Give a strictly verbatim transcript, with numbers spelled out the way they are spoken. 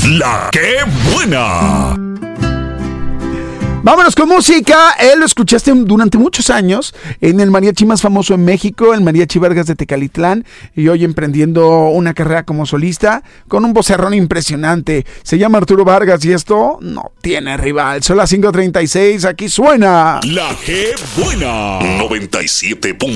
La que buena. Vámonos con música. Él lo escuchaste durante muchos años en el mariachi más famoso en México, el Mariachi Vargas de Tecalitlán, y hoy emprendiendo una carrera como solista con un vocerrón impresionante. Se llama Arturo Vargas y esto no tiene rival. Son las cinco treinta y seis, aquí suena La que buena. noventa y siete punto